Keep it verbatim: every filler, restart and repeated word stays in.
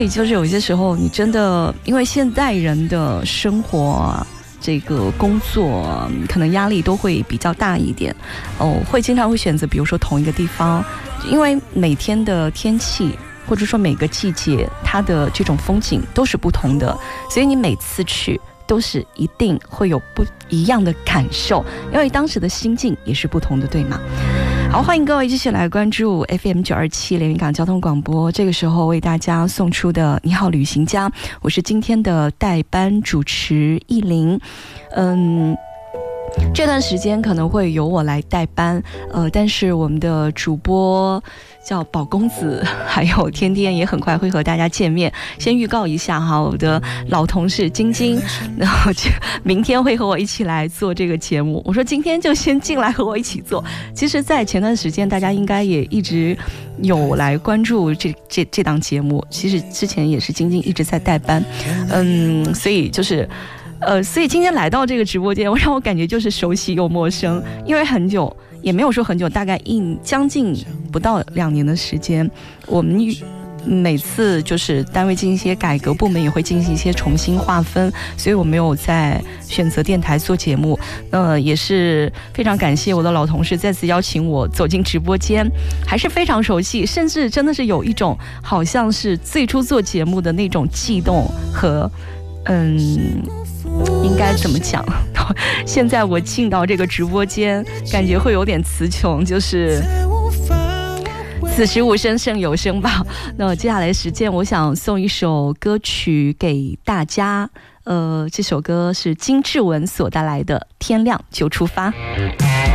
就是有些时候你真的因为现代人的生活这个工作可能压力都会比较大一点哦，会经常会选择比如说同一个地方，因为每天的天气或者说每个季节它的这种风景都是不同的，所以你每次去都是一定会有不一样的感受，因为当时的心境也是不同的，对吗？好，欢迎各位继续来关注 F M 九二七连云港交通广播，这个时候为大家送出的你好旅行家，我是今天的代班主持艺玲。嗯，这段时间可能会由我来代班，呃，但是我们的主播叫宝公子还有天天也很快会和大家见面，先预告一下哈，我的老同事晶晶，然后就明天会和我一起来做这个节目。我说今天就先进来和我一起做，其实在前段时间大家应该也一直有来关注这这这档节目，其实之前也是晶晶一直在代班，嗯，所以就是呃，所以今天来到这个直播间，我让我感觉就是熟悉又陌生，因为很久也没有说很久，大概一将近不到两年的时间，我们每次就是单位进行一些改革，部门也会进行一些重新划分，所以我没有在选择电台做节目。呃，也是非常感谢我的老同事再次邀请我走进直播间，还是非常熟悉，甚至真的是有一种好像是最初做节目的那种悸动和嗯。应该怎么讲？现在我进到这个直播间，感觉会有点词穷，就是此时无声胜有声吧。那接下来时间，我想送一首歌曲给大家。呃，这首歌是金志文所带来的《天亮就出发》。